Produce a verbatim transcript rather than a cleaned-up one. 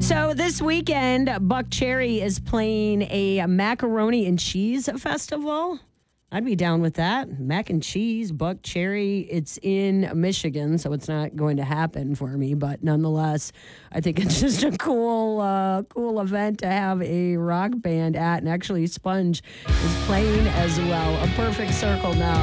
So this weekend, Buck Cherry is playing a macaroni and cheese festival. I'd be down with that. Mac and cheese, Buck Cherry. It's in Michigan, so it's not going to happen for me. But nonetheless, I think it's just a cool, uh, cool event to have a rock band at. And actually, Sponge is playing as well. A perfect circle now.